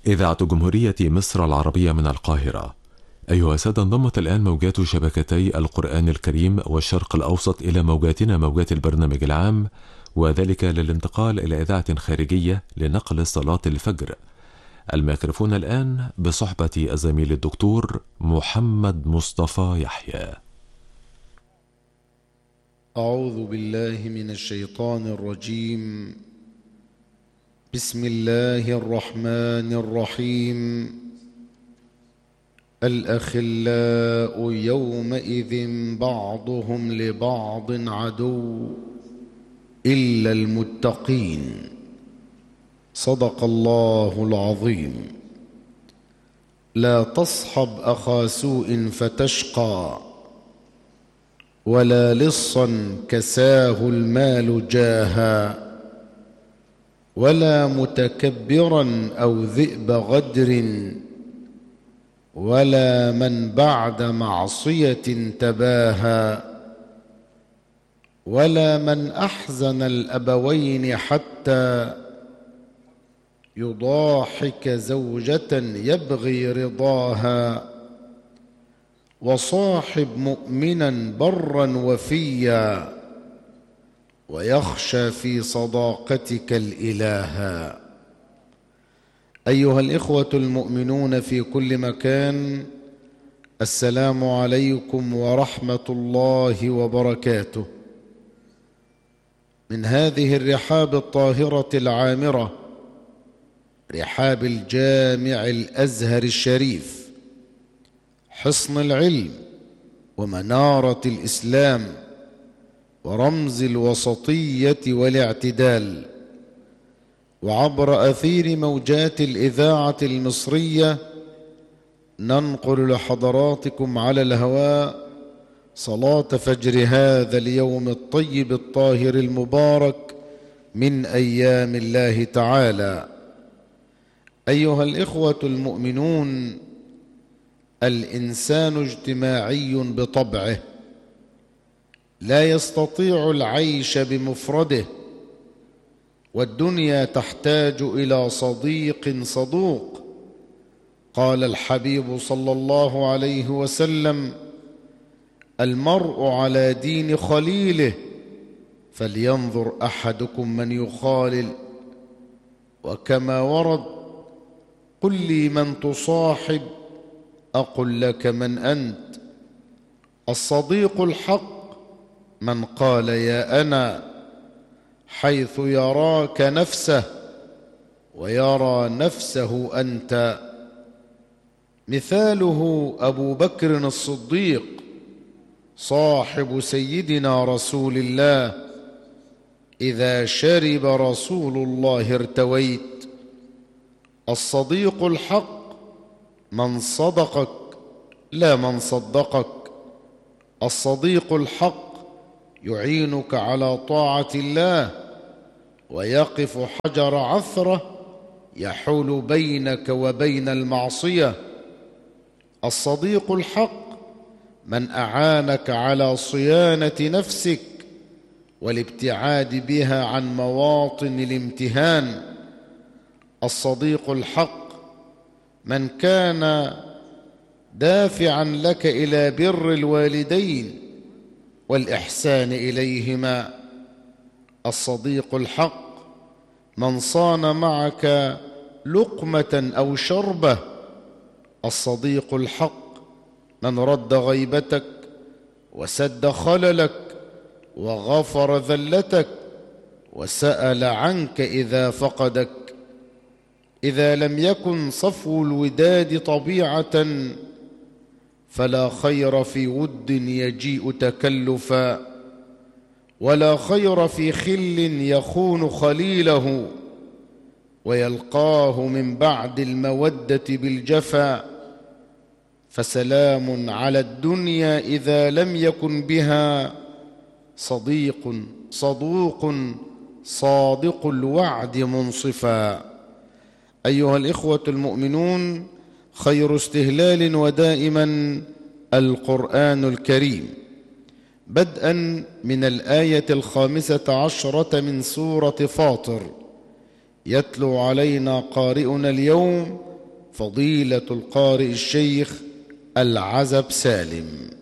إذاعة جمهورية مصر العربية من القاهرة. أيها السادة، انضمت الآن موجات شبكتي القرآن الكريم والشرق الأوسط إلى موجاتنا، موجات البرنامج العام، وذلك للانتقال إلى إذاعة خارجية لنقل صلاة الفجر. الميكروفون الآن بصحبة الزميل الدكتور محمد مصطفى يحيى. أعوذ بالله من الشيطان الرجيم. بسم الله الرحمن الرحيم. الأخلاء يومئذ بعضهم لبعض عدو إلا المتقين. صدق الله العظيم. لا تصحب أخا سوء فتشقى، ولا لصا كساه المال جاها، ولا متكبرا أو ذئب غدر، ولا من بعد معصية تباهى، ولا من أحزن الأبوين حتى يضاحك زوجة يبغي رضاها، وصاحب مؤمنا برا وفيا، ويخشى في صداقتك الإلها. أيها الإخوة المؤمنون في كل مكان، السلام عليكم ورحمة الله وبركاته. من هذه الرحاب الطاهرة العامرة، رحاب الجامع الأزهر الشريف، حصن العلم ومنارة الإسلام ورمز الوسطية والاعتدال، وعبر أثير موجات الإذاعة المصرية ننقل لحضراتكم على الهواء صلاة فجر هذا اليوم الطيب الطاهر المبارك من أيام الله تعالى. أيها الإخوة المؤمنون، الإنسان اجتماعي بطبعه، لا يستطيع العيش بمفرده، والدنيا تحتاج إلى صديق صدوق. قال الحبيب صلى الله عليه وسلم: المرء على دين خليله، فلينظر أحدكم من يخالل. وكما ورد: قل لي من تصاحب أقل لك من أنت. الصديق الحق من قال يا أنا، حيث يراك نفسه ويرى نفسه أنت. مثاله أبو بكر الصديق صاحب سيدنا رسول الله، إذا شرب رسول الله ارتويت. الصديق الحق من صدقك لا من صدقك. الصديق الحق يعينك على طاعة الله، ويقف حجر عثرة يحول بينك وبين المعصية. الصديق الحق من أعانك على صيانة نفسك والابتعاد بها عن مواطن الامتهان. الصديق الحق من كان دافعا لك إلى بر الوالدين والإحسان إليهما. الصديق الحق من صان معك لقمة أو شربة. الصديق الحق من رد غيبتك وسد خللك وغفر ذلتك وسأل عنك إذا فقدك. إذا لم يكن صفو الوداد طبيعة، فلا خير في ود يجيء تكلفا، ولا خير في خل يخون خليله ويلقاه من بعد المودة بالجفا. فسلام على الدنيا إذا لم يكن بها صديق صدوق صادق الوعد منصفا. أيها الإخوة المؤمنون، خير استهلال ودائما القرآن الكريم، بدءا من الآية 15 من سورة فاطر. يتلو علينا قارئنا اليوم فضيلة القارئ الشيخ العزب سالم.